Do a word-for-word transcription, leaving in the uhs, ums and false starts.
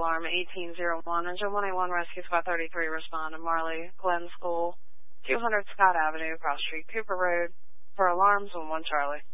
alarm eighteen oh one. Engine one eighty-one Rescue Squad thirty-three respond to Marley Glen School, two hundred Scott Avenue, Cross Street, Cooper Road, for alarms on one Charlie.